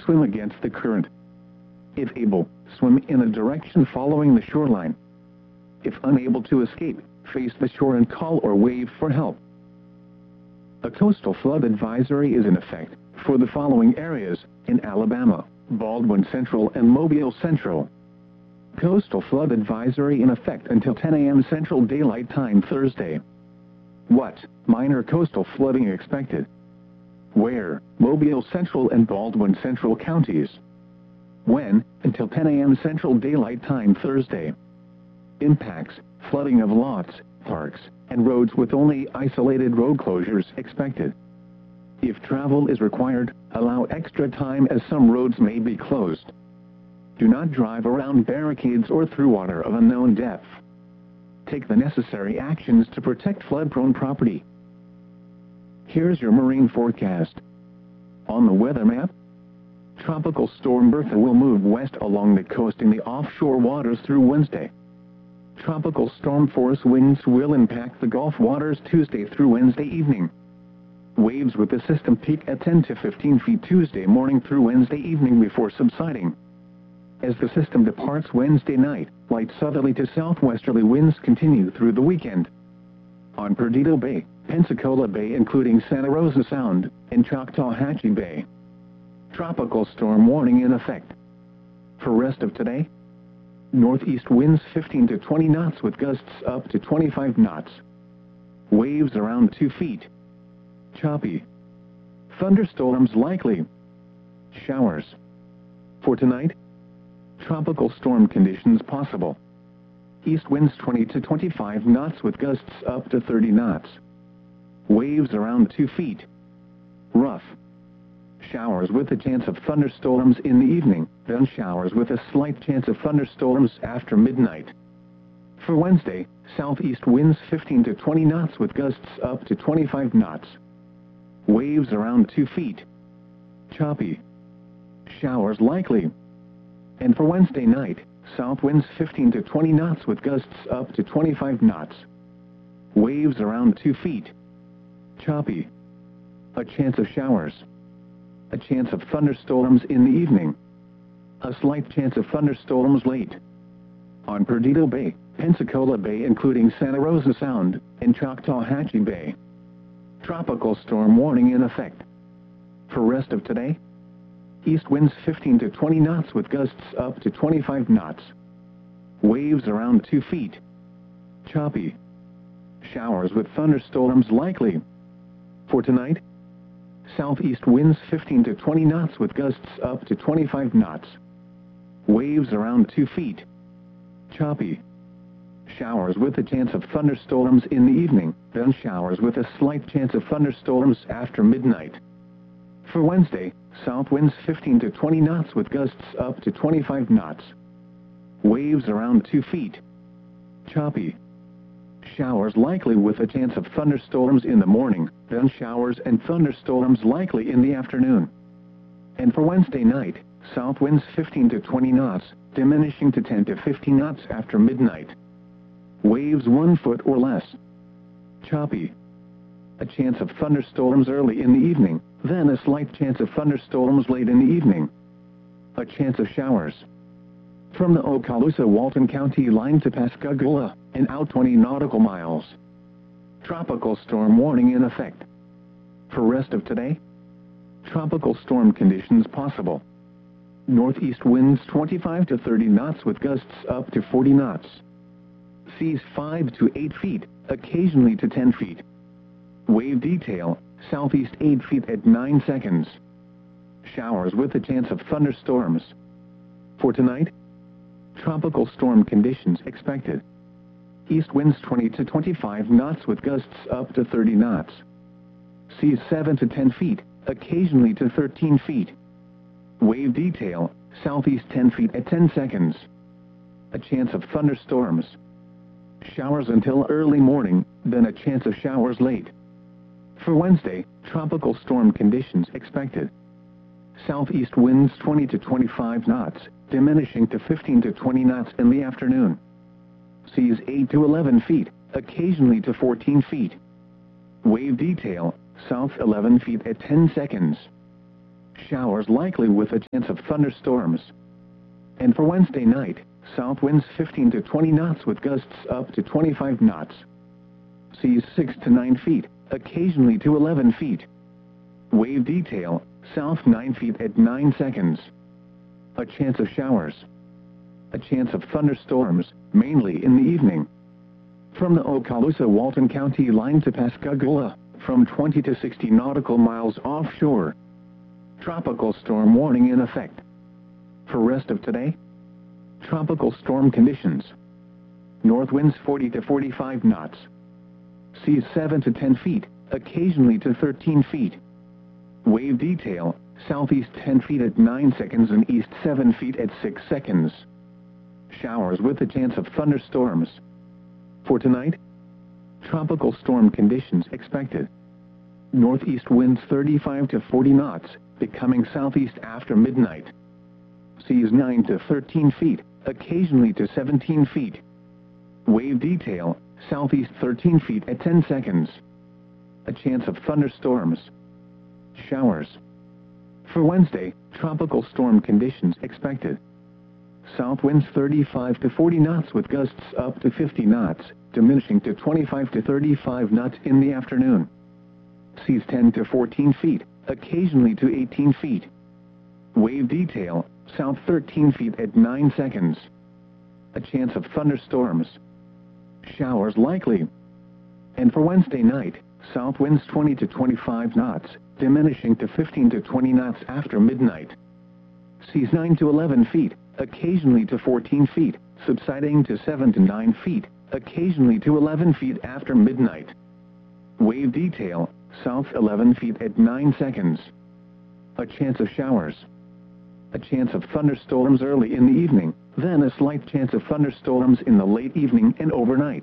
swim against the current. If able, swim in a direction following the shoreline. If unable to escape, face the shore and call or wave for help. A coastal flood advisory is in effect for the following areas in Alabama: Baldwin Central and Mobile Central. Coastal flood advisory in effect until 10 a.m. Central Daylight Time Thursday. What? Minor coastal flooding expected. Where? Mobile Central and Baldwin Central counties. When? Until 10 a.m. Central Daylight Time Thursday. Impacts: flooding of lots, parks, and roads with only isolated road closures expected. If travel is required, allow extra time as some roads may be closed. Do not drive around barricades or through water of unknown depth. Take the necessary actions to protect flood-prone property. Here's your marine forecast. On the weather map, Tropical Storm Bertha will move west along the coast in the offshore waters through Wednesday. Tropical storm force winds will impact the Gulf waters Tuesday through Wednesday evening. Waves with the system peak at 10 to 15 feet Tuesday morning through Wednesday evening before subsiding. As the system departs Wednesday night, light southerly to southwesterly winds continue through the weekend. On Perdido Bay, Pensacola Bay including Santa Rosa Sound, and Choctawhatchee Bay. Tropical storm warning in effect. For rest of today, northeast winds 15 to 20 knots with gusts up to 25 knots. Waves around 2 feet. Choppy. Thunderstorms likely. Showers. For tonight, tropical storm conditions possible. East winds 20 to 25 knots with gusts up to 30 knots. Waves around 2 feet. Rough. Showers with a chance of thunderstorms in the evening, then showers with a slight chance of thunderstorms after midnight. For Wednesday, southeast winds 15 to 20 knots with gusts up to 25 knots. Waves around 2 feet. Choppy. Showers likely. And for Wednesday night, south winds 15 to 20 knots with gusts up to 25 knots. Waves around 2 feet. Choppy. A chance of showers. A chance of thunderstorms in the evening. A slight chance of thunderstorms late. On Perdido Bay, Pensacola Bay including Santa Rosa Sound, and Choctawhatchee Bay. Tropical storm warning in effect. For rest of today, east winds 15 to 20 knots with gusts up to 25 knots. Waves around 2 feet. Choppy. Showers with thunderstorms likely. For tonight, southeast winds 15 to 20 knots with gusts up to 25 knots. Waves around 2 feet. Choppy. Showers with a chance of thunderstorms in the evening, then showers with a slight chance of thunderstorms after midnight. For Wednesday, south winds 15 to 20 knots with gusts up to 25 knots. Waves around 2 feet. Choppy. Showers likely with a chance of thunderstorms in the morning, then showers and thunderstorms likely in the afternoon. And for Wednesday night, south winds 15 to 20 knots, diminishing to 10 to 15 knots after midnight. Waves 1 foot or less. Choppy. A chance of thunderstorms early in the evening, then a slight chance of thunderstorms late in the evening. A chance of showers. From the Okaloosa-Walton County line to Pascagoula, and out 20 nautical miles. Tropical storm warning in effect. For rest of today, tropical storm conditions possible. Northeast winds 25 to 30 knots with gusts up to 40 knots. Seas 5 to 8 feet, occasionally to 10 feet. Wave detail, southeast 8 feet at 9 seconds. Showers with a chance of thunderstorms. For tonight, tropical storm conditions expected. East winds 20 to 25 knots with gusts up to 30 knots. Seas 7 to 10 feet, occasionally to 13 feet. Wave detail, southeast 10 feet at 10 seconds. A chance of thunderstorms. Showers until early morning, then a chance of showers late. For Wednesday, tropical storm conditions expected. Southeast winds 20 to 25 knots, diminishing to 15 to 20 knots in the afternoon. Seas 8 to 11 feet, occasionally to 14 feet. Wave detail, south 11 feet at 10 seconds. Showers likely with a chance of thunderstorms. And for Wednesday night, south winds 15 to 20 knots with gusts up to 25 knots. Seas 6 to 9 feet, occasionally to 11 feet. Wave detail, south 9 feet at 9 seconds. A chance of showers. A chance of thunderstorms, mainly in the evening. From the Okaloosa-Walton County line to Pascagoula, from 20 to 60 nautical miles offshore. Tropical storm warning in effect. For rest of today, tropical storm conditions. North winds 40 to 45 knots. Seas 7 to 10 feet, occasionally to 13 feet. Wave detail, southeast 10 feet at 9 seconds and east 7 feet at 6 seconds. Showers with a chance of thunderstorms. For tonight, tropical storm conditions expected. Northeast winds 35 to 40 knots, becoming southeast after midnight. Seas 9 to 13 feet, occasionally to 17 feet. Wave detail, southeast 13 feet at 10 seconds. A chance of thunderstorms. Showers. For Wednesday, tropical storm conditions expected. South winds 35 to 40 knots with gusts up to 50 knots, diminishing to 25 to 35 knots in the afternoon. Seas 10 to 14 feet, occasionally to 18 feet. Wave detail, south 13 feet at 9 seconds. A chance of thunderstorms. Showers likely. And for Wednesday night, south winds 20 to 25 knots, diminishing to 15 to 20 knots after midnight. Seas 9 to 11 feet, occasionally to 14 feet, subsiding to 7 to 9 feet, occasionally to 11 feet after midnight. Wave detail, south 11 feet at 9 seconds. A chance of showers. A chance of thunderstorms early in the evening, then a slight chance of thunderstorms in the late evening and overnight.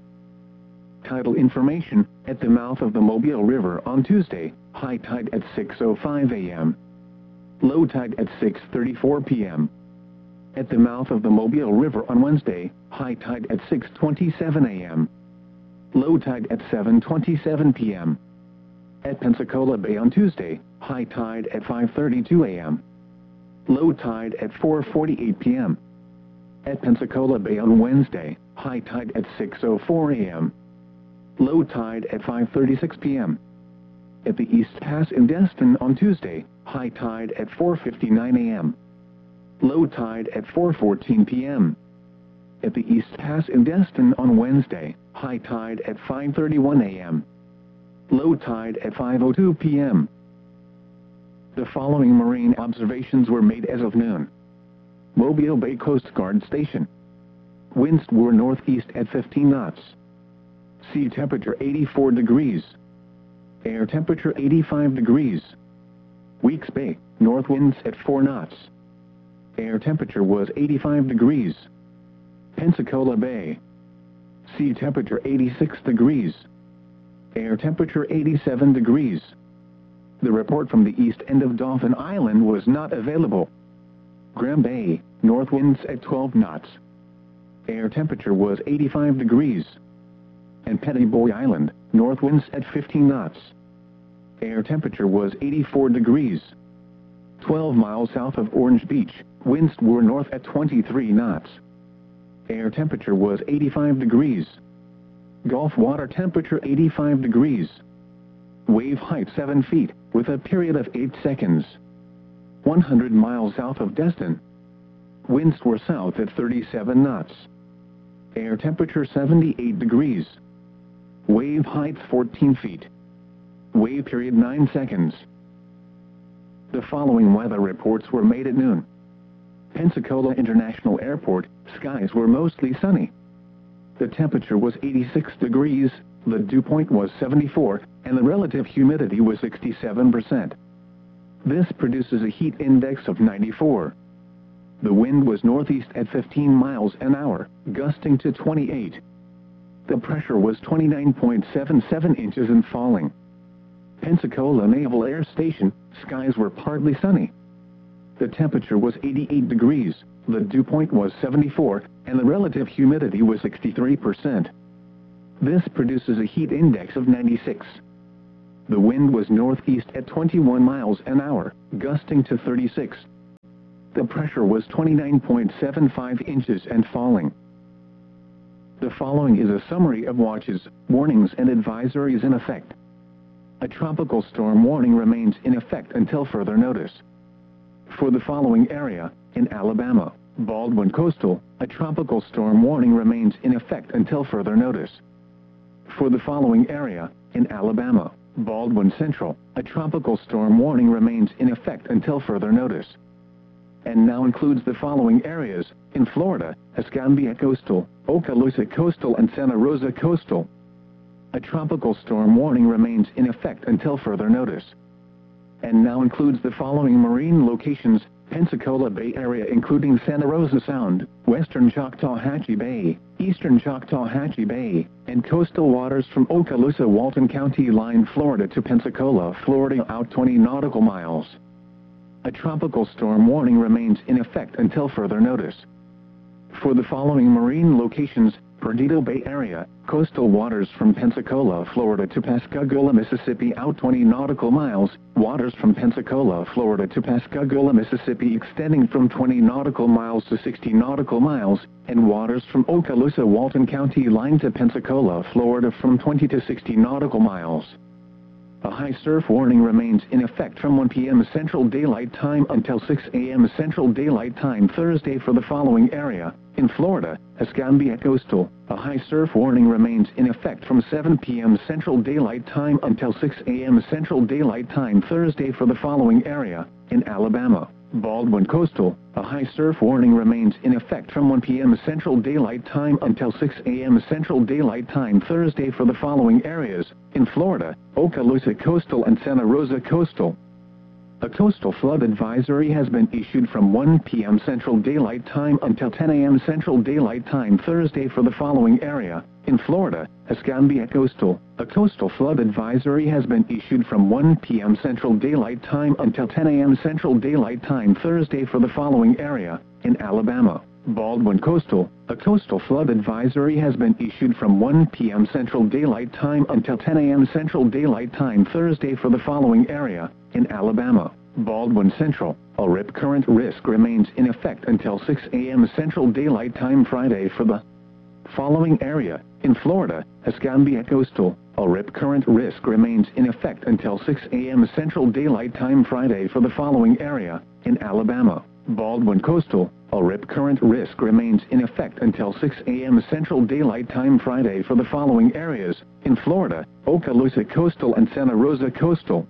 Tidal information, at the mouth of the Mobile River on Tuesday, high tide at 6:05 a.m. Low tide at 6:34 p.m. At the mouth of the Mobile River on Wednesday, high tide at 6:27 a.m. Low tide at 7:27 p.m. At Pensacola Bay on Tuesday, high tide at 5:32 a.m. Low tide at 4:48 p.m. At Pensacola Bay on Wednesday, high tide at 6:04 a.m. Low tide at 5:36 p.m. At the East Pass in Destin on Tuesday, high tide at 4:59 a.m. Low tide at 4:14 p.m. At the East Pass in Destin on Wednesday, high tide at 5:31 a.m. Low tide at 5:02 p.m. The following marine observations were made as of noon. Mobile Bay Coast Guard Station. Winds were northeast at 15 knots. Sea temperature 84 degrees. Air temperature 85 degrees. Weeks Bay, north winds at 4 knots. Air temperature was 85 degrees. Pensacola Bay. Sea temperature 86 degrees. Air temperature 87 degrees. The report from the east end of Dauphin Island was not available. Graham Bay, north winds at 12 knots. Air temperature was 85 degrees. And Petty Boy Island, north winds at 15 knots. Air temperature was 84 degrees. 12 miles south of Orange Beach, winds were north at 23 knots. Air temperature was 85 degrees. Gulf water temperature 85 degrees. Wave height 7 feet, with a period of 8 seconds. 100 miles south of Destin. Winds were south at 37 knots. Air temperature 78 degrees. Wave height 14 feet. Wave period 9 seconds. The following weather reports were made at noon. Pensacola International Airport, skies were mostly sunny. The temperature was 86 degrees, the dew point was 74, and the relative humidity was 67%. This produces a heat index of 94. The wind was northeast at 15 miles an hour, gusting to 28. The pressure was 29.77 inches and falling. Pensacola Naval Air Station, skies were partly sunny. The temperature was 88 degrees, the dew point was 74, and the relative humidity was 63%. This produces a heat index of 96. The wind was northeast at 21 miles an hour, gusting to 36. The pressure was 29.75 inches and falling. The following is a summary of watches, warnings and advisories in effect. A tropical storm warning remains in effect until further notice. For the following area, in Alabama, Baldwin Coastal, a tropical storm warning remains in effect until further notice. For the following area, in Alabama, Baldwin Central, a tropical storm warning remains in effect until further notice. And now includes the following areas, in Florida, Escambia Coastal, Okaloosa Coastal and Santa Rosa Coastal. A tropical storm warning remains in effect until further notice. And now includes the following marine locations, Pensacola Bay Area including Santa Rosa Sound, Western Choctawhatchee Bay, Eastern Choctawhatchee Bay, and coastal waters from Okaloosa-Walton County line Florida to Pensacola, Florida out 20 nautical miles. A tropical storm warning remains in effect until further notice. For the following marine locations, Perdido Bay Area, coastal waters from Pensacola, Florida to Pascagoula, Mississippi out 20 nautical miles, waters from Pensacola, Florida to Pascagoula, Mississippi extending from 20 nautical miles to 60 nautical miles, and waters from Okaloosa-Walton County line to Pensacola, Florida from 20 to 60 nautical miles. A high surf warning remains in effect from 1 p.m. Central Daylight Time until 6 a.m. Central Daylight Time Thursday for the following area. In Florida, Escambia Coastal, a high surf warning remains in effect from 7 p.m. Central Daylight Time until 6 a.m. Central Daylight Time Thursday for the following area. In Alabama, Baldwin Coastal, a high surf warning remains in effect from 1 p.m. Central Daylight Time until 6 a.m. Central Daylight Time Thursday for the following areas. In Florida, Okaloosa Coastal and Santa Rosa Coastal. A coastal flood advisory has been issued from 1 p.m. Central Daylight Time until 10 a.m. Central Daylight Time Thursday for the following area. In Florida, Escambia Coastal, a coastal flood advisory has been issued from 1 p.m. Central Daylight Time until 10 a.m. Central Daylight Time Thursday for the following area. In Alabama, Baldwin Coastal, a coastal flood advisory has been issued from 1 p.m. Central Daylight Time until 10 a.m. Central Daylight Time Thursday for the following area. In Alabama, Baldwin Central, a rip current risk remains in effect until 6 a.m. Central Daylight Time Friday for the following area. In Florida, Escambia Coastal, a rip current risk remains in effect until 6 a.m. Central Daylight Time Friday for the following area. In Alabama, Baldwin Coastal, a rip current risk remains in effect until 6 a.m. Central Daylight Time Friday for the following areas. In Florida, Okaloosa Coastal and Santa Rosa Coastal.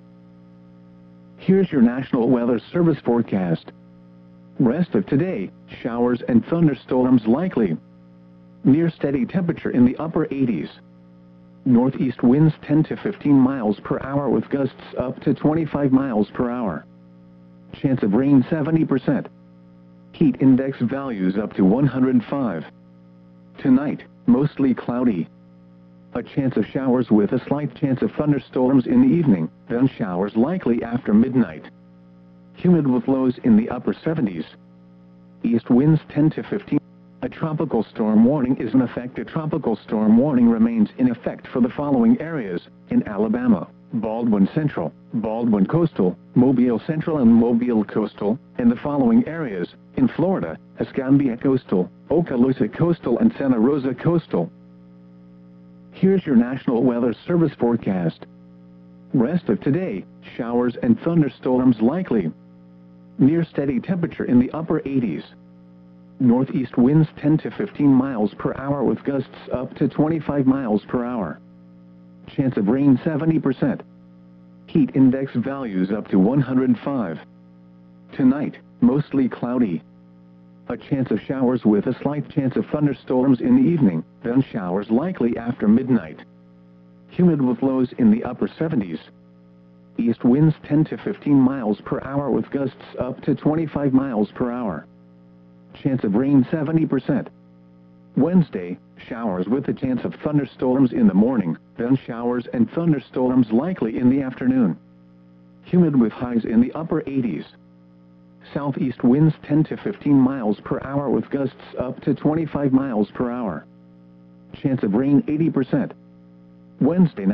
Here's your National Weather Service forecast. Rest of today, showers and thunderstorms likely. Near steady temperature in the upper 80s. Northeast winds 10 to 15 miles per hour with gusts up to 25 miles per hour. Chance of rain 70%. Heat index values up to 105. Tonight, mostly cloudy. A chance of showers with a slight chance of thunderstorms in the evening, then showers likely after midnight. Humid with lows in the upper 70s. East winds 10 to 15. A tropical storm warning is in effect. A tropical storm warning remains in effect for the following areas. In Alabama, Baldwin Central, Baldwin Coastal, Mobile Central and Mobile Coastal, and the following areas. In Florida, Escambia Coastal, Okaloosa Coastal and Santa Rosa Coastal. Here's your National Weather Service forecast. Rest of today, showers and thunderstorms likely. Near steady temperature in the upper 80s. Northeast winds 10 to 15 miles per hour with gusts up to 25 miles per hour. Chance of rain 70%. Heat index values up to 105. Tonight, mostly cloudy. A chance of showers with a slight chance of thunderstorms in the evening, then showers likely after midnight. Humid with lows in the upper 70s. East winds 10 to 15 miles per hour with gusts up to 25 miles per hour. Chance of rain 70%. Wednesday, showers with a chance of thunderstorms in the morning, then showers and thunderstorms likely in the afternoon. Humid with highs in the upper 80s. Southeast winds 10 to 15 miles per hour with gusts up to 25 miles per hour. Chance of rain 80%. Wednesday night,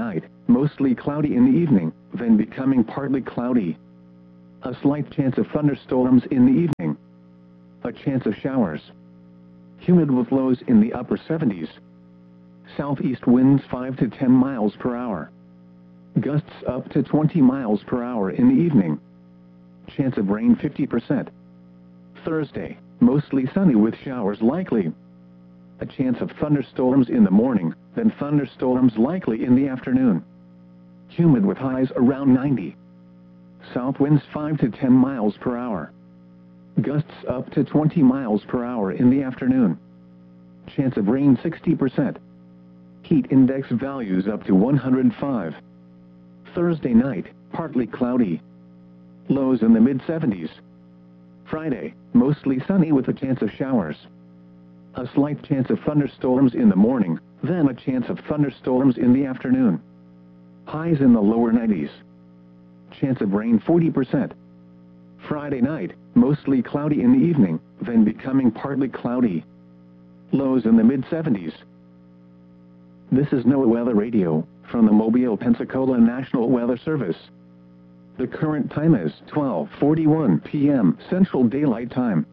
mostly cloudy in the evening, then becoming partly cloudy. A slight chance of thunderstorms in the evening. A chance of showers. Humid with lows in the upper 70s. Southeast winds 5 to 10 miles per hour. Gusts up to 20 miles per hour in the evening. Chance of rain 50%. Thursday, mostly sunny with showers likely. A chance of thunderstorms in the morning, then thunderstorms likely in the afternoon. Humid with highs around 90. South winds 5 to 10 miles per hour. Gusts up to 20 miles per hour in the afternoon. Chance of rain 60%. Heat index values up to 105. Thursday night, partly cloudy. Lows in the mid-70s. Friday, mostly sunny with a chance of showers. A slight chance of thunderstorms in the morning, then a chance of thunderstorms in the afternoon. Highs in the lower 90s. Chance of rain 40%. Friday night, mostly cloudy in the evening, then becoming partly cloudy. Lows in the mid-70s. This is NOAA Weather Radio, from the Mobile, Pensacola National Weather Service. The current time is 12:41 p.m. Central Daylight Time.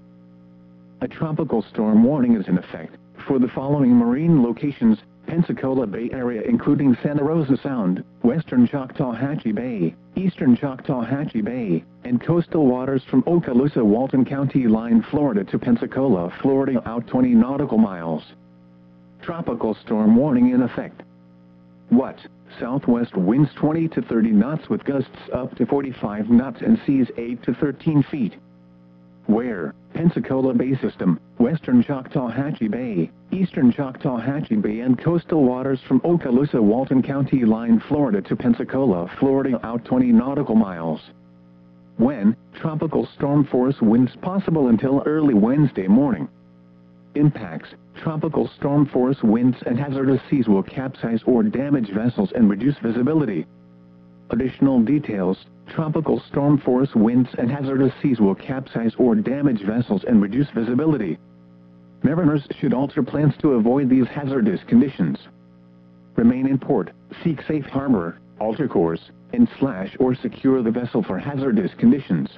A tropical storm warning is in effect for the following marine locations: Pensacola Bay Area including Santa Rosa Sound, western Choctawhatchee Bay, eastern Choctawhatchee Bay, and coastal waters from Okaloosa-Walton County line Florida to Pensacola, Florida out 20 nautical miles. Tropical storm warning in effect. What? Southwest winds 20 to 30 knots with gusts up to 45 knots and seas 8 to 13 feet. Where? Pensacola Bay System, western Choctawhatchee Bay, eastern Choctawhatchee Bay and coastal waters from Okaloosa-Walton County line Florida to Pensacola, Florida out 20 nautical miles. When? Tropical storm force winds possible until early Wednesday morning. Impacts: tropical storm force winds and hazardous seas will capsize or damage vessels and reduce visibility. Additional details: tropical storm force winds and hazardous seas will capsize or damage vessels and reduce visibility. Mariners should alter plans to avoid these hazardous conditions. Remain in port, seek safe harbor, alter course, and slash or secure the vessel for hazardous conditions.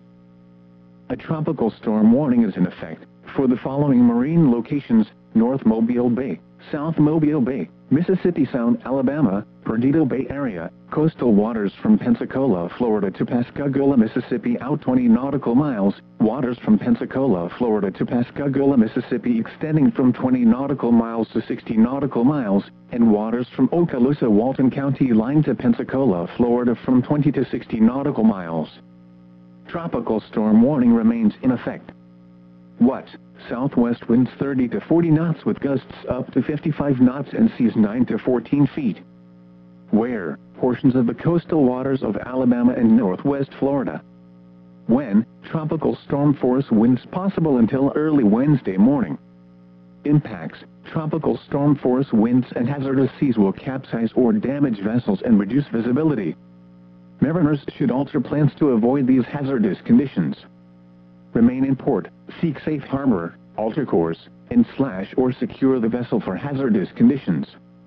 A tropical storm warning is in effect for the following marine locations: North Mobile Bay, South Mobile Bay, Mississippi Sound, Alabama, Perdido Bay Area, coastal waters from Pensacola, Florida to Pascagoula, Mississippi out 20 nautical miles, waters from Pensacola, Florida to Pascagoula, Mississippi extending from 20 nautical miles to 60 nautical miles, and waters from Okaloosa-Walton County line to Pensacola, Florida from 20 to 60 nautical miles. Tropical storm warning remains in effect. What? Southwest winds 30 to 40 knots with gusts up to 55 knots and seas 9 to 14 feet. Where? Portions of the coastal waters of Alabama and northwest Florida. When? Tropical storm force winds possible until early Wednesday morning. Impacts: tropical storm force winds and hazardous seas will capsize or damage vessels and reduce visibility. Mariners should alter plans to avoid these hazardous conditions. Remain in port, seek safe harbor, alter course, and slash or secure the vessel for hazardous conditions.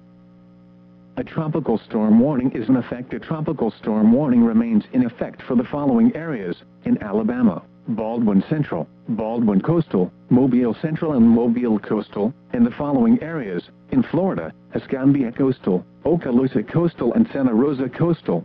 A tropical storm warning is in effect. A tropical storm warning remains in effect for the following areas: in Alabama, Baldwin Central, Baldwin Coastal, Mobile Central and Mobile Coastal, and the following areas: in Florida, Escambia Coastal, Okaloosa Coastal and Santa Rosa Coastal.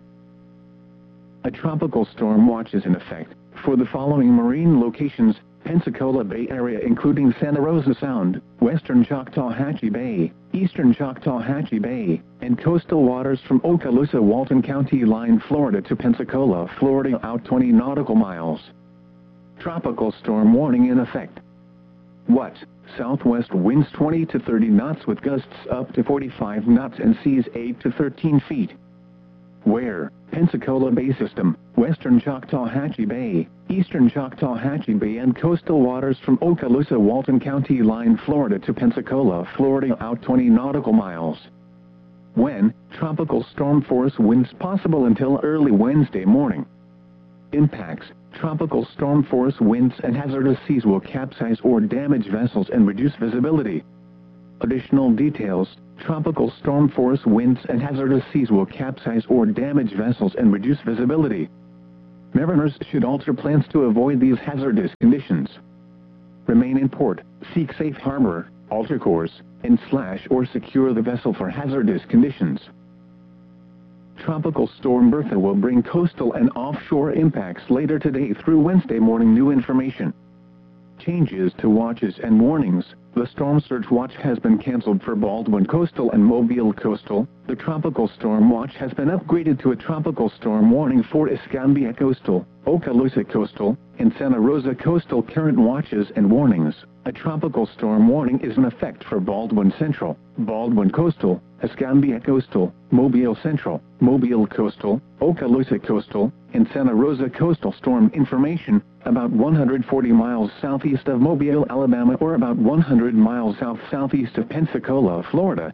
A tropical storm watch is in effect for the following marine locations: Pensacola Bay Area including Santa Rosa Sound, western Choctawhatchee Bay, eastern Choctawhatchee Bay, and coastal waters from Okaloosa-Walton County line Florida to Pensacola, Florida out 20 nautical miles. Tropical storm warning in effect. What? Southwest winds 20 to 30 knots with gusts up to 45 knots and seas 8 to 13 feet. Where? Pensacola Bay System, western Choctawhatchee Bay, eastern Choctawhatchee Bay and coastal waters from Okaloosa-Walton County line Florida to Pensacola, Florida out 20 nautical miles. When? Tropical storm force winds possible until early Wednesday morning. Impacts: tropical storm force winds and hazardous seas will capsize or damage vessels and reduce visibility. Additional details: tropical storm force winds and hazardous seas will capsize or damage vessels and reduce visibility. Mariners should alter plans to avoid these hazardous conditions. Remain in port, seek safe harbor, alter course, and slash or secure the vessel for hazardous conditions. Tropical Storm Bertha will bring coastal and offshore impacts later today through Wednesday morning. New information. Changes to watches and warnings. The Storm Surge Watch has been canceled for Baldwin Coastal and Mobile Coastal. The Tropical Storm Watch has been upgraded to a Tropical Storm Warning for Escambia Coastal, Okaloosa Coastal, and Santa Rosa Coastal. Current watches and warnings. A Tropical Storm Warning is in effect for Baldwin Central, Baldwin Coastal, Escambia Coastal, Mobile Central, Mobile Coastal, Okaloosa Coastal, and Santa Rosa Coastal. Storm information: about 140 miles southeast of Mobile, Alabama, or about 100 miles south-southeast of Pensacola, Florida,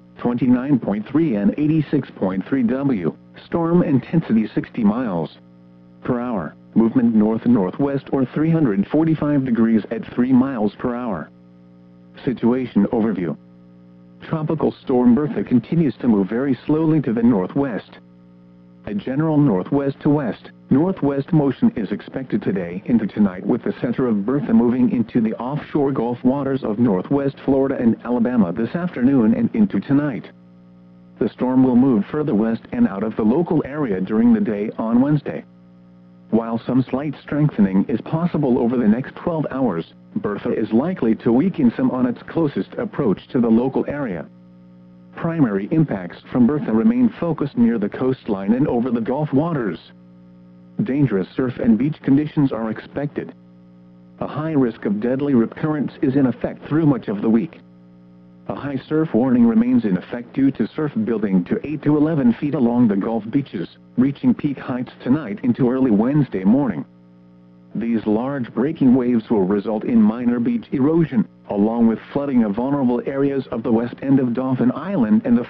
29.3 and 86.3 W. Storm intensity 60 miles per hour. Movement north-northwest or 345 degrees at 3 miles per hour. Situation overview. Tropical Storm Bertha continues to move very slowly to the northwest. A general northwest to west-northwest motion is expected today into tonight, with the center of Bertha moving into the offshore Gulf waters of northwest Florida and Alabama this afternoon and into tonight. The storm will move further west and out of the local area during the day on Wednesday. While some slight strengthening is possible over the next 12 hours, Bertha is likely to weaken some on its closest approach to the local area. Primary impacts from Bertha remain focused near the coastline and over the Gulf waters. Dangerous surf and beach conditions are expected. A high risk of deadly rip currents is in effect through much of the week. A high surf warning remains in effect due to surf building to 8 to 11 feet along the Gulf beaches, reaching peak heights tonight into early Wednesday morning. These large breaking waves will result in minor beach erosion, along with flooding of vulnerable areas of the west end of Dauphin Island and the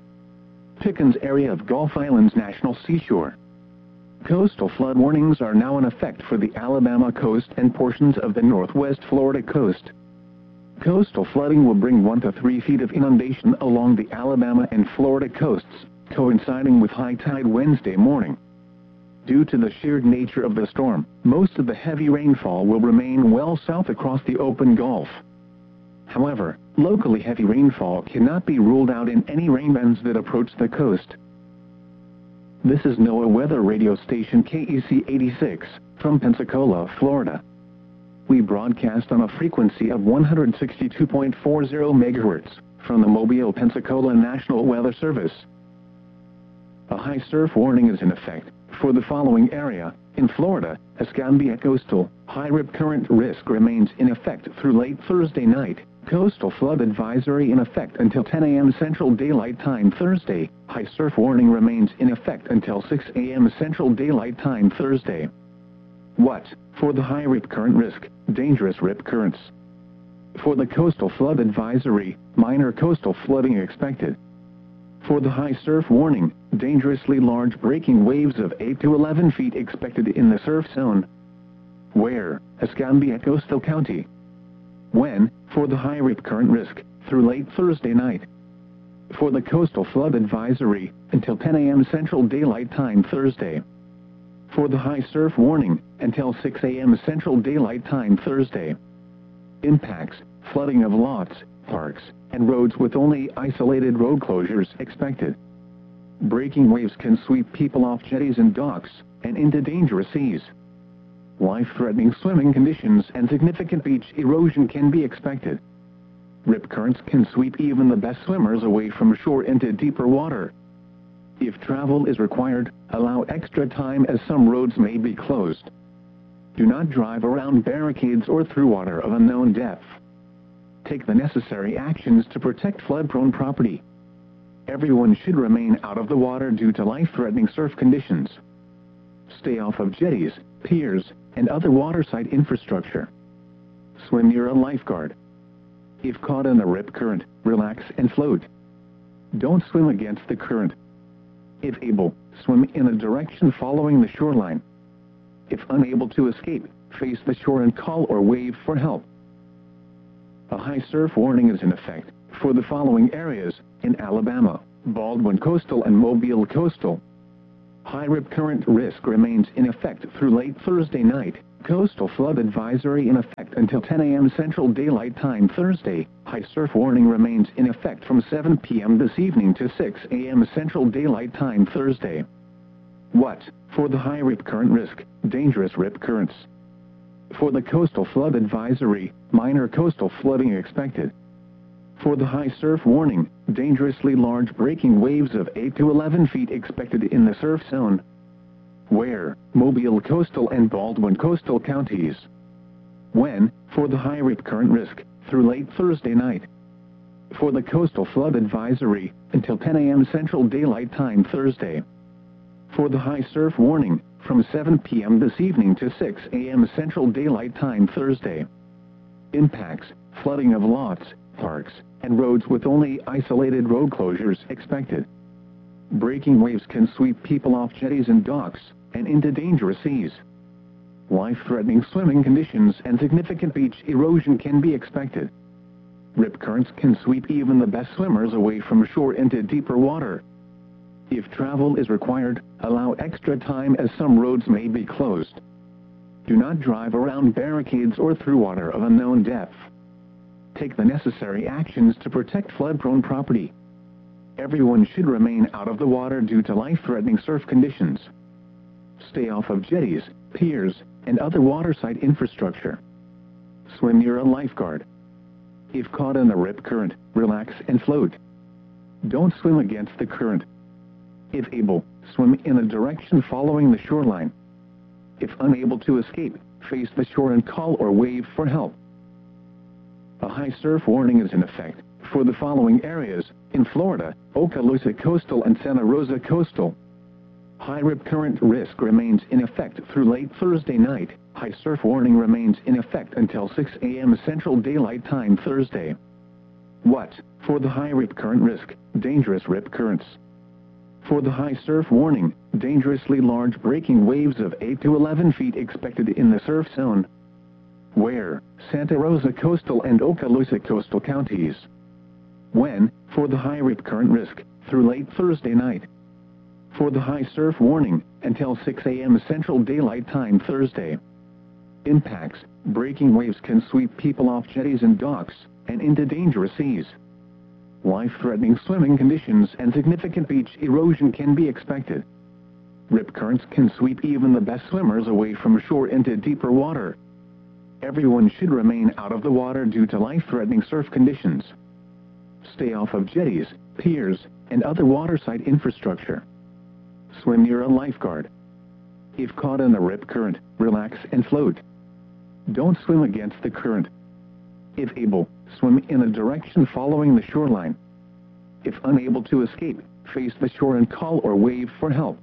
Pickens area of Gulf Islands National Seashore. Coastal flood warnings are now in effect for the Alabama coast and portions of the northwest Florida coast. Coastal flooding will bring 1 to 3 feet of inundation along the Alabama and Florida coasts, coinciding with high tide Wednesday morning. Due to the sheer nature of the storm, most of the heavy rainfall will remain well south across the open Gulf. However, locally heavy rainfall cannot be ruled out in any rain bands that approach the coast. This is NOAA weather radio station KEC 86, from Pensacola, Florida. We broadcast on a frequency of 162.40 MHz from the Mobile, Pensacola National Weather Service. A high surf warning is in effect for the following area. In Florida, Escambia Coastal, high rip current risk remains in effect through late Thursday night. Coastal flood advisory in effect until 10 a.m. Central Daylight Time Thursday. High surf warning remains in effect until 6 a.m. Central Daylight Time Thursday. What? For the high rip current risk, dangerous rip currents. For the coastal flood advisory, minor coastal flooding expected. For the high surf warning, dangerously large breaking waves of 8 to 11 feet expected in the surf zone. Where? Escambia Coastal County. When? For the high rip current risk, through late Thursday night. For the coastal flood advisory, until 10 a.m. Central Daylight Time Thursday. For the high surf warning, until 6 a.m. Central Daylight Time Thursday. Impacts: flooding of lots, parks, and roads with only isolated road closures expected. Breaking waves can sweep people off jetties and docks, and into dangerous seas. Life-threatening swimming conditions and significant beach erosion can be expected. Rip currents can sweep even the best swimmers away from shore into deeper water. If travel is required, allow extra time as some roads may be closed. Do not drive around barricades or through water of unknown depth. Take the necessary actions to protect flood-prone property. Everyone should remain out of the water due to life-threatening surf conditions. Stay off of jetties, piers, and other waterside infrastructure. Swim near a lifeguard. If caught in a rip current, relax and float. Don't swim against the current. If able, swim in a direction following the shoreline. If unable to escape, face the shore and call or wave for help. A high surf warning is in effect for the following areas. in Alabama, Baldwin Coastal and Mobile Coastal. High rip current risk remains in effect through late Thursday night. Coastal flood advisory in effect until 10 a.m. Central Daylight Time Thursday. High surf warning remains in effect from 7 p.m. this evening to 6 a.m. Central Daylight Time Thursday. What? For the high rip current risk, dangerous rip currents. For the coastal flood advisory, minor coastal flooding expected. For the high surf warning, dangerously large breaking waves of 8 to 11 feet expected in the surf zone. Where? Mobile Coastal and Baldwin Coastal counties. When? For the high rip current risk, through late Thursday night. For the coastal flood advisory, until 10 a.m. Central Daylight Time Thursday. For the high surf warning, from 7 p.m. this evening to 6 a.m. Central Daylight Time Thursday. Impacts: flooding of lots, parks, and roads with only isolated road closures expected. Breaking waves can sweep people off jetties and docks, and into dangerous seas. Life-threatening swimming conditions and significant beach erosion can be expected. Rip currents can sweep even the best swimmers away from shore into deeper water. If travel is required, allow extra time as some roads may be closed. Do not drive around barricades or through water of unknown depth. Take the necessary actions to protect flood-prone property. Everyone should remain out of the water due to life-threatening surf conditions. Stay off of jetties, piers, and other waterside infrastructure. Swim near a lifeguard. If caught in a rip current, relax and float. Don't swim against the current. If able, swim in a direction following the shoreline. If unable to escape, face the shore and call or wave for help. A high surf warning is in effect for the following areas: in Florida, Okaloosa Coastal and Santa Rosa Coastal. High rip current risk remains in effect through late Thursday night. High surf warning remains in effect until 6 a.m. Central Daylight Time Thursday. What? For the high rip current risk, dangerous rip currents. For the high surf warning, dangerously large breaking waves of 8 to 11 feet expected in the surf zone. Where? Santa Rosa Coastal and Okaloosa Coastal counties. When? For the high rip current risk, through late Thursday night. For the high surf warning, until 6 a.m. Central Daylight Time Thursday. Impacts: breaking waves can sweep people off jetties and docks, and into dangerous seas. Life-threatening swimming conditions and significant beach erosion can be expected. Rip currents can sweep even the best swimmers away from shore into deeper water. Everyone should remain out of the water due to life-threatening surf conditions. Stay off of jetties, piers, and other waterside infrastructure. Swim near a lifeguard. If caught in a rip current, relax and float. Don't swim against the current. If able, swim in a direction following the shoreline. If unable to escape, face the shore and call or wave for help.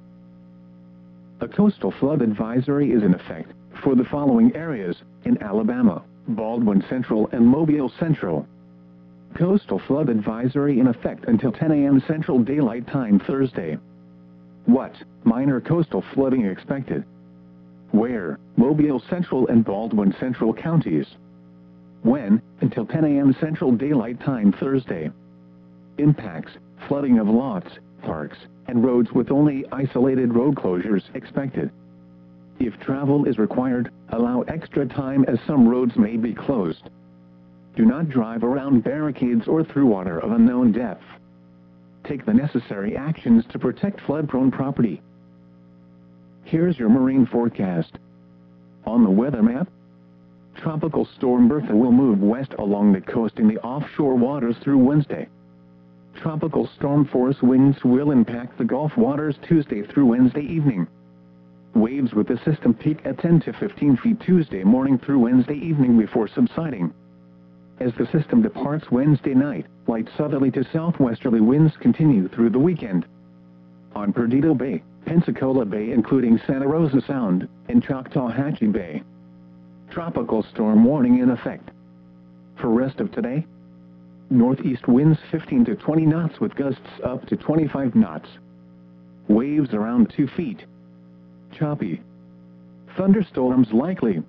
A coastal flood advisory is in effect for the following areas: in Alabama, Baldwin Central and Mobile Central. Coastal flood advisory in effect until 10 a.m. Central Daylight Time Thursday. What? Minor coastal flooding expected. Where? Mobile Central and Baldwin Central counties. When? Until 10 a.m. Central Daylight Time Thursday. Impacts: flooding of lots, parks, and roads with only isolated road closures expected. If travel is required, allow extra time as some roads may be closed. Do not drive around barricades or through water of unknown depth. Take the necessary actions to protect flood-prone property. Here's your marine forecast. On the weather map, Tropical Storm Bertha will move west along the coast in the offshore waters through Wednesday. Tropical storm force winds will impact the Gulf waters Tuesday through Wednesday evening. Waves with the system peak at 10 to 15 feet Tuesday morning through Wednesday evening before subsiding. As the system departs Wednesday night, light southerly to southwesterly winds continue through the weekend. On Perdido Bay, Pensacola Bay including Santa Rosa Sound, and Choctawhatchee Bay. Tropical storm warning in effect. For rest of today, northeast winds 15 to 20 knots with gusts up to 25 knots. Waves around 2 feet. Choppy. Thunderstorms likely.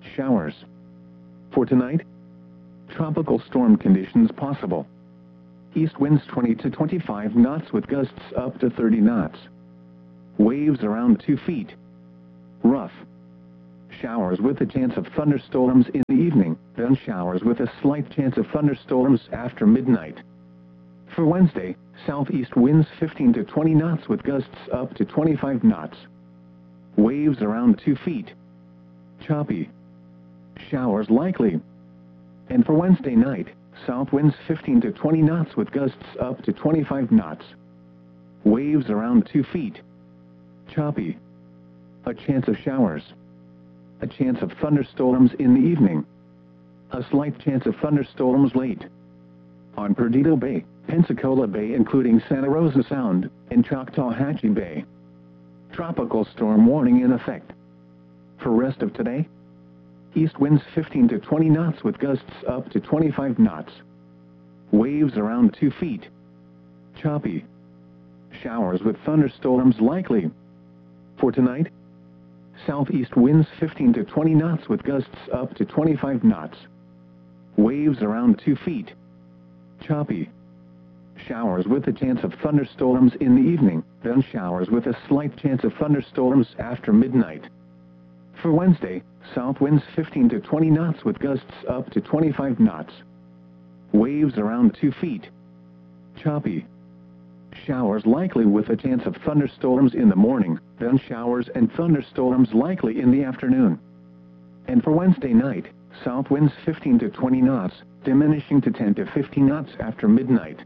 Showers. For tonight, tropical storm conditions possible. East winds 20 to 25 knots with gusts up to 30 knots. Waves around 2 feet. Rough. Showers with a chance of thunderstorms in the evening, then showers with a slight chance of thunderstorms after midnight. For Wednesday, southeast winds 15 to 20 knots with gusts up to 25 knots. Waves around 2 feet. Choppy. Showers likely. And for Wednesday night, south winds 15 to 20 knots with gusts up to 25 knots. Waves around 2 feet. Choppy. A chance of showers. A chance of thunderstorms in the evening. A slight chance of thunderstorms late. On Perdido Bay, Pensacola Bay including Santa Rosa Sound, and Choctawhatchee Bay. Tropical storm warning in effect. For rest of today, east winds 15 to 20 knots with gusts up to 25 knots. Waves around 2 feet. Choppy. Showers with thunderstorms likely. For tonight, southeast winds 15 to 20 knots with gusts up to 25 knots. Waves around 2 feet. Choppy. Showers with a chance of thunderstorms in the evening, then showers with a slight chance of thunderstorms after midnight. For Wednesday, south winds 15 to 20 knots with gusts up to 25 knots. Waves around 2 feet. Choppy. Showers likely with a chance of thunderstorms in the morning, then showers and thunderstorms likely in the afternoon. And for Wednesday night, south winds 15 to 20 knots, diminishing to 10 to 15 knots after midnight.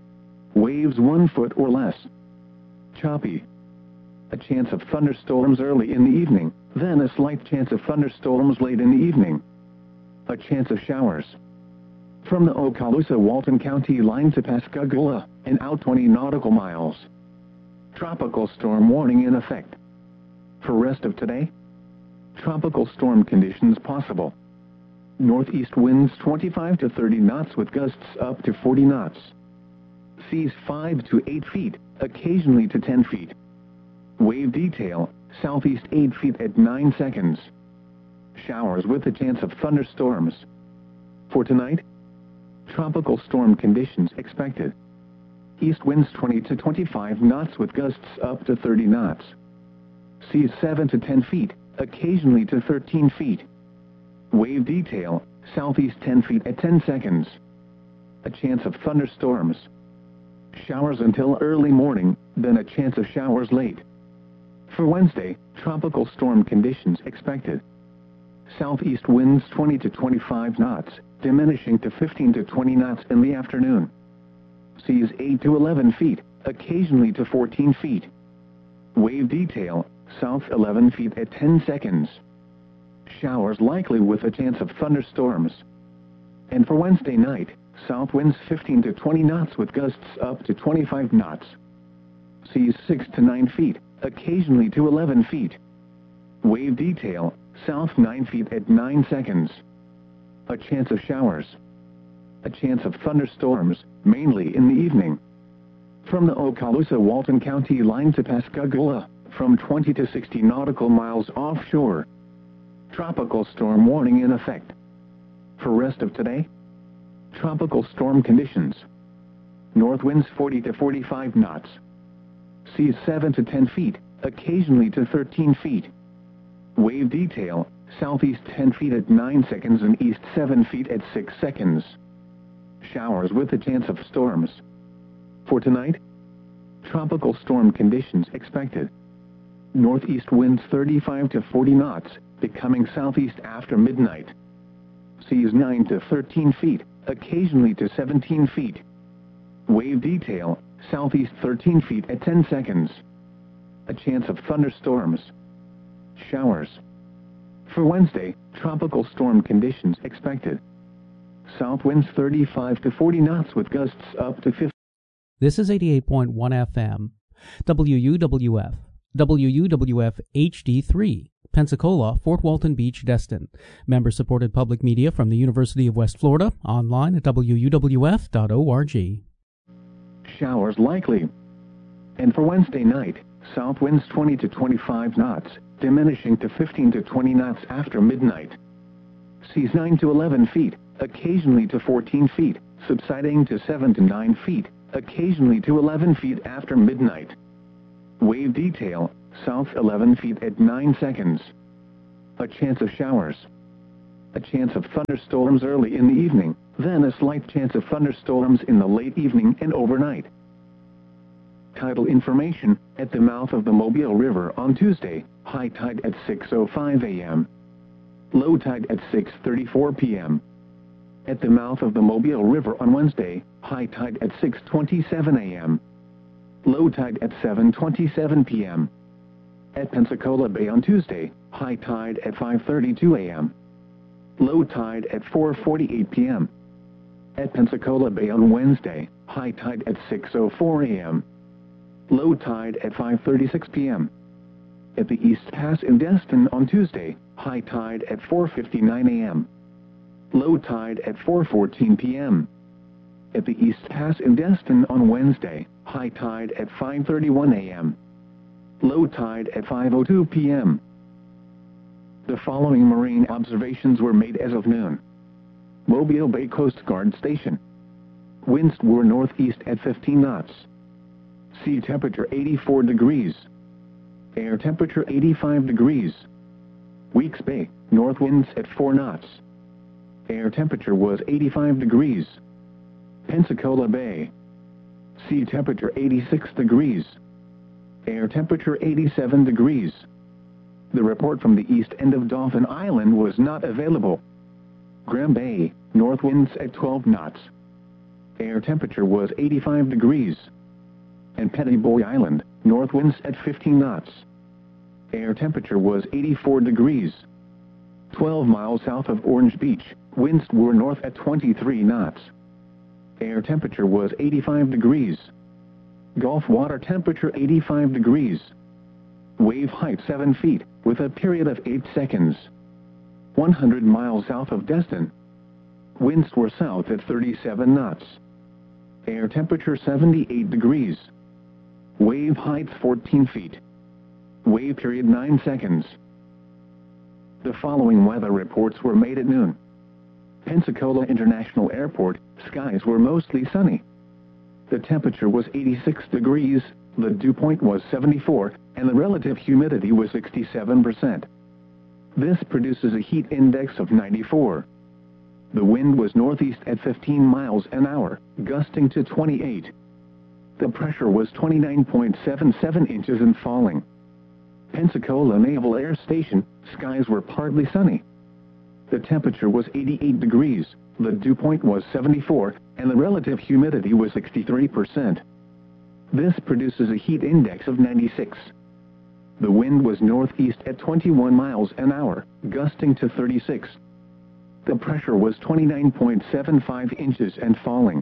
Waves 1 foot or less. Choppy. A chance of thunderstorms early in the evening, then a slight chance of thunderstorms late in the evening. A chance of showers. From the Okaloosa-Walton County line to Pascagoula, and out 20 nautical miles. Tropical storm warning in effect. For rest of today, tropical storm conditions possible. Northeast winds 25 to 30 knots with gusts up to 40 knots. Seas 5 to 8 feet, occasionally to 10 feet. Wave detail, southeast 8 feet at 9 seconds. Showers with a chance of thunderstorms. For tonight, tropical storm conditions expected. East winds 20 to 25 knots with gusts up to 30 knots. Seas 7 to 10 feet, occasionally to 13 feet. Wave detail, southeast 10 feet at 10 seconds. A chance of thunderstorms. Showers until early morning, then a chance of showers late. For Wednesday, tropical storm conditions expected. Southeast winds 20 to 25 knots, diminishing to 15 to 20 knots in the afternoon. Seas 8 to 11 feet, occasionally to 14 feet. Wave detail, south 11 feet at 10 seconds. Showers likely with a chance of thunderstorms. And for Wednesday night, south winds 15 to 20 knots with gusts up to 25 knots. Seas 6 to 9 feet, occasionally to 11 feet. Wave detail, south 9 feet at 9 seconds. A chance of showers. A chance of thunderstorms, mainly in the evening. From the Okaloosa-Walton County line to Pascagoula, from 20 to 60 nautical miles offshore. Tropical storm warning in effect. For rest of today, tropical storm conditions. North winds 40 to 45 knots. Seas 7 to 10 feet, occasionally to 13 feet. Wave detail, southeast 10 feet at 9 seconds and east 7 feet at 6 seconds. Showers with a chance of storms. For tonight, tropical storm conditions expected. Northeast winds 35 to 40 knots, becoming southeast after midnight. Seas 9 to 13 feet, occasionally to 17 feet. Wave detail, southeast 13 feet at 10 seconds. A chance of thunderstorms. Showers. For Wednesday, tropical storm conditions expected. South winds 35 to 40 knots with gusts up to 50. This is 88.1 FM, WUWF, WUWF HD3, Pensacola, Fort Walton Beach, Destin. Member-supported public media from the University of West Florida, online at wuwf.org. Showers likely. And for Wednesday night, south winds 20 to 25 knots, diminishing to 15 to 20 knots after midnight. Seas 9 to 11 feet, occasionally to 14 feet, subsiding to 7 to 9 feet, occasionally to 11 feet after midnight. Wave detail, south 11 feet at 9 seconds. A chance of showers. A chance of thunderstorms early in the evening, then a slight chance of thunderstorms in the late evening and overnight. Tidal information, at the mouth of the Mobile River on Tuesday, high tide at 6:05 a.m. Low tide at 6:34 p.m. At the mouth of the Mobile River on Wednesday, high tide at 6:27 a.m. Low tide at 7:27 p.m. At Pensacola Bay on Tuesday, high tide at 5:32 a.m. Low tide at 4:48 p.m. At Pensacola Bay on Wednesday, high tide at 6:04 a.m. Low tide at 5:36 p.m. At the East Pass in Destin on Tuesday, high tide at 4:59 a.m. Low tide at 4:14 p.m. At the East Pass in Destin on Wednesday, high tide at 5:31 a.m. Low tide at 5:02 p.m. The following marine observations were made as of noon. Mobile Bay Coast Guard Station. Winds were northeast at 15 knots. Sea temperature 84 degrees. Air temperature 85 degrees. Weeks Bay, north winds at 4 knots. Air temperature was 85 degrees. Pensacola Bay. Sea temperature 86 degrees. Air temperature 87 degrees. The report from the east end of Dauphin Island was not available. Graham Bay, north winds at 12 knots. Air temperature was 85 degrees. And Pettiboy Island, north winds at 15 knots. Air temperature was 84 degrees. 12 miles south of Orange Beach, winds were north at 23 knots. Air temperature was 85 degrees. Gulf water temperature 85 degrees. Wave height 7 feet, with a period of 8 seconds. 100 miles south of Destin. Winds were south at 37 knots. Air temperature 78 degrees. Wave height 14 feet. Wave period 9 seconds. The following weather reports were made at noon. Pensacola International Airport, skies were mostly sunny. The temperature was 86 degrees, the dew point was 74, and the relative humidity was 67%. This produces a heat index of 94. The wind was northeast at 15 miles an hour, gusting to 28. The pressure was 29.77 inches and falling. Pensacola Naval Air Station, skies were partly sunny. The temperature was 88 degrees, the dew point was 74, and the relative humidity was 63%. This produces a heat index of 96. The wind was northeast at 21 miles an hour, gusting to 36. The pressure was 29.75 inches and falling.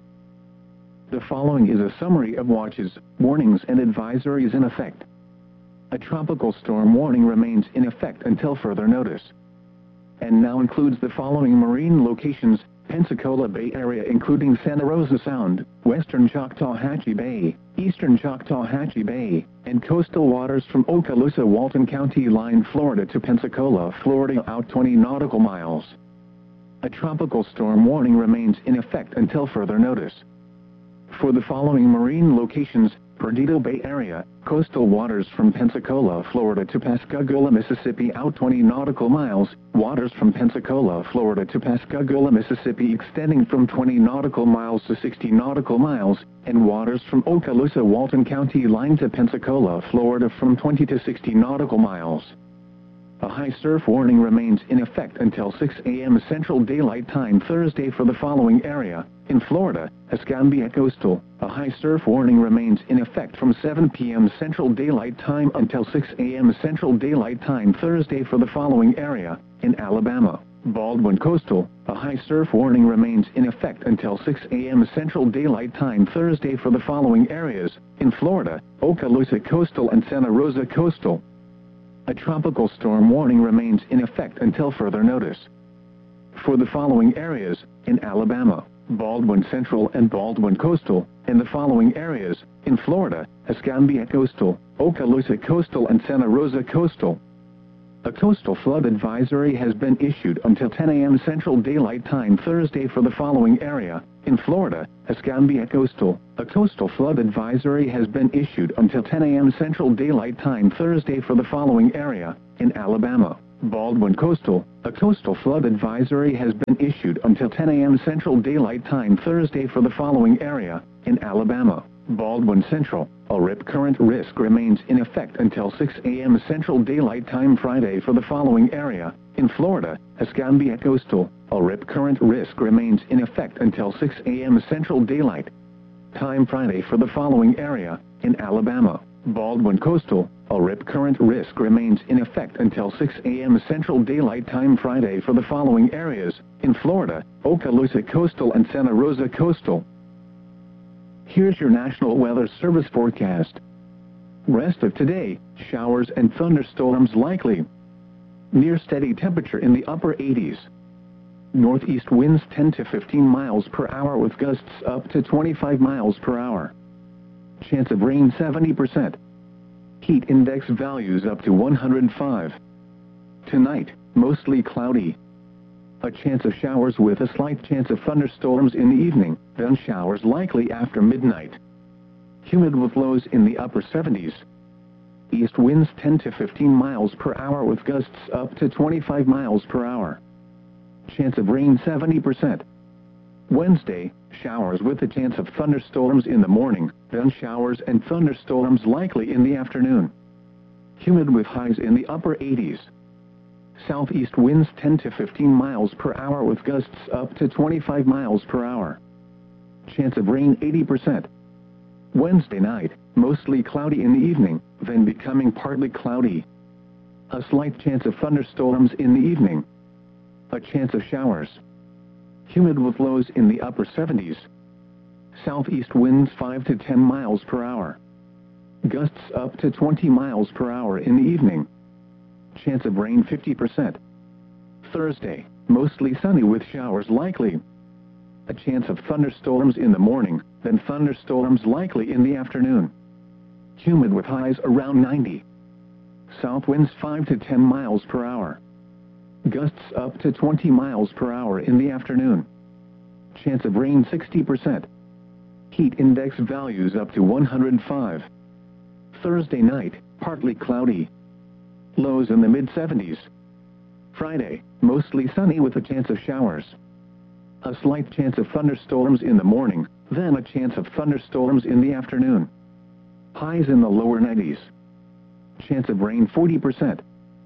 The following is a summary of watches, warnings and advisories in effect. A tropical storm warning remains in effect until further notice. And now includes the following marine locations: Pensacola Bay Area including Santa Rosa Sound, western Choctawhatchee Bay, eastern Choctawhatchee Bay, and coastal waters from Okaloosa-Walton County line Florida to Pensacola, Florida out 20 nautical miles. A tropical storm warning remains in effect until further notice. For the following marine locations: Perdido Bay Area, coastal waters from Pensacola, Florida to Pascagoula, Mississippi out 20 nautical miles, waters from Pensacola, Florida to Pascagoula, Mississippi extending from 20 nautical miles to 60 nautical miles, and waters from Okaloosa-Walton County line to Pensacola, Florida from 20 to 60 nautical miles. A high surf warning remains in effect until 6 a.m. Central Daylight Time Thursday for the following area. In Florida, Escambia Coastal, a high surf warning remains in effect from 7 p.m. Central Daylight Time until 6 a.m. Central Daylight Time Thursday for the following area. In Alabama, Baldwin Coastal, a high surf warning remains in effect until 6 a.m. Central Daylight Time Thursday for the following areas. In Florida, Okaloosa Coastal and Santa Rosa Coastal. A tropical storm warning remains in effect until further notice. For the following areas, in Alabama, Baldwin Central and Baldwin Coastal, and the following areas, in Florida, Escambia Coastal, Okaloosa Coastal and Santa Rosa Coastal. A coastal flood advisory has been issued until 10 a.m. Central Daylight Time Thursday for the following area. In Florida, Escambia Coastal, a coastal flood advisory has been issued until 10 a.m. Central Daylight Time Thursday for the following area. In Alabama, Baldwin Coastal, a coastal flood advisory has been issued until 10 a.m. Central Daylight Time Thursday for the following area. In Alabama, Baldwin Central, a rip current risk remains in effect until 6 a.m. Central Daylight Time Friday for the following area. In Florida, Escambia Coastal, a rip current risk remains in effect until 6 a.m. Central Daylight Time Friday for the following area. In Alabama, Baldwin Coastal, a rip current risk remains in effect until 6 a.m. Central Daylight Time Friday for the following areas. In Florida, Okaloosa Coastal and Santa Rosa Coastal. Here's your National Weather Service forecast. Rest of today, showers and thunderstorms likely. Near steady temperature in the upper 80s. Northeast winds 10 to 15 miles per hour with gusts up to 25 miles per hour. Chance of rain 70%. Heat index values up to 105. Tonight, mostly cloudy. A chance of showers with a slight chance of thunderstorms in the evening, then showers likely after midnight. Humid with lows in the upper 70s. East winds 10 to 15 miles per hour with gusts up to 25 miles per hour. Chance of rain 70%. Wednesday, showers with a chance of thunderstorms in the morning, then showers and thunderstorms likely in the afternoon. Humid with highs in the upper 80s. Southeast winds 10 to 15 miles per hour with gusts up to 25 miles per hour. Chance of rain 80%. Wednesday night, mostly cloudy in the evening, then becoming partly cloudy. A slight chance of thunderstorms in the evening. A chance of showers. Humid with lows in the upper 70s. Southeast winds 5 to 10 miles per hour. Gusts up to 20 miles per hour in the evening. Chance of rain 50%. Thursday, mostly sunny with showers likely. A chance of thunderstorms in the morning, then thunderstorms likely in the afternoon. Humid with highs around 90. South winds 5 to 10 miles per hour. Gusts up to 20 miles per hour in the afternoon. Chance of rain 60%. Heat index values up to 105. Thursday night, partly cloudy. Lows in the mid-70s. Friday, mostly sunny with a chance of showers. A slight chance of thunderstorms in the morning, then a chance of thunderstorms in the afternoon. Highs in the lower 90s. Chance of rain 40%.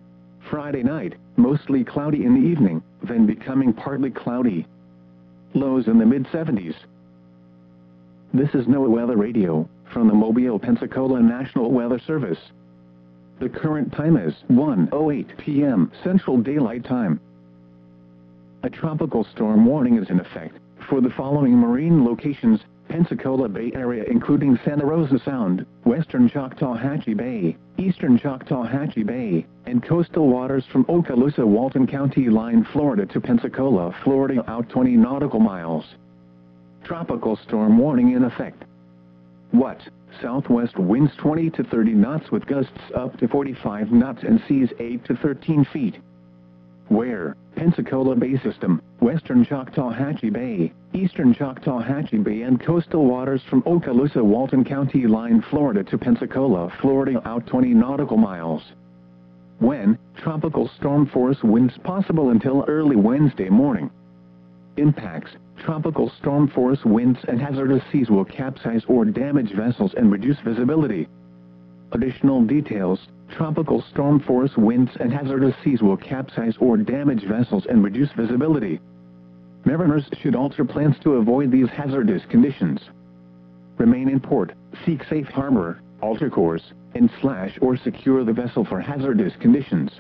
Friday night, mostly cloudy in the evening, then becoming partly cloudy. Lows in the mid-70s. This is NOAA Weather Radio, from the Mobile, Pensacola National Weather Service. The current time is 1:08 p.m. Central Daylight Time. A tropical storm warning is in effect for the following marine locations: Pensacola Bay Area including Santa Rosa Sound, western Choctawhatchee Bay, eastern Choctawhatchee Bay, and coastal waters from Okaloosa-Walton County line Florida to Pensacola, Florida out 20 nautical miles. Tropical storm warning in effect. What? Southwest winds 20 to 30 knots with gusts up to 45 knots and seas 8 to 13 feet. Where? Pensacola Bay System, western Choctawhatchee Bay, eastern Choctawhatchee Bay and coastal waters from Okaloosa-Walton County line Florida to Pensacola, Florida out 20 nautical miles. When? Tropical storm force winds possible until early Wednesday morning. Impacts: tropical storm force winds and hazardous seas will capsize or damage vessels and reduce visibility. Additional details: tropical storm force winds and hazardous seas will capsize or damage vessels and reduce visibility. Mariners should alter plans to avoid these hazardous conditions. Remain in port, seek safe harbor, alter course, and slash or secure the vessel for hazardous conditions.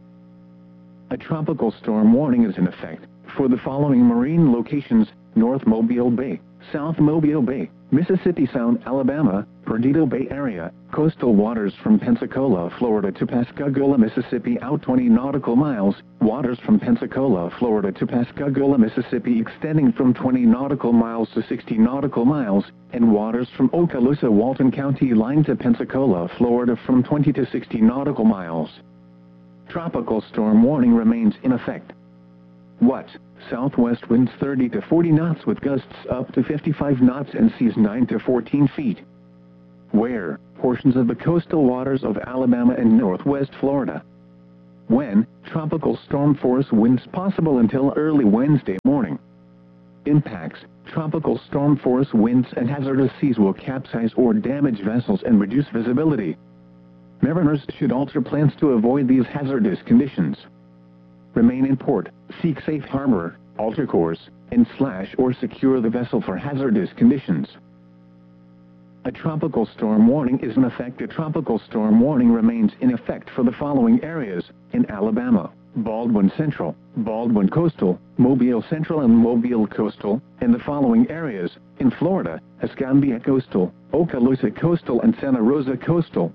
A tropical storm warning is in effect for the following marine locations: North Mobile Bay, South Mobile Bay, Mississippi Sound, Alabama, Perdido Bay Area, coastal waters from Pensacola, Florida to Pascagoula, Mississippi out 20 nautical miles, waters from Pensacola, Florida to Pascagoula, Mississippi extending from 20 nautical miles to 60 nautical miles, and waters from Okaloosa-Walton County line to Pensacola, Florida from 20 to 60 nautical miles. Tropical storm warning remains in effect. What? southwest winds 30 to 40 knots with gusts up to 55 knots and seas 9 to 14 feet. Where? Portions of the coastal waters of Alabama and northwest Florida. When? Tropical storm force winds possible until early Wednesday morning. Impacts: tropical storm force winds and hazardous seas will capsize or damage vessels and reduce visibility. Mariners should alter plans to avoid these hazardous conditions. Remain in port, seek safe harbor, alter course, and slash or secure the vessel for hazardous conditions. A tropical storm warning is in effect. A tropical storm warning remains in effect for the following areas: in Alabama, Baldwin Central, Baldwin Coastal, Mobile Central and Mobile Coastal, and the following areas: in Florida, Escambia Coastal, Okaloosa Coastal and Santa Rosa Coastal.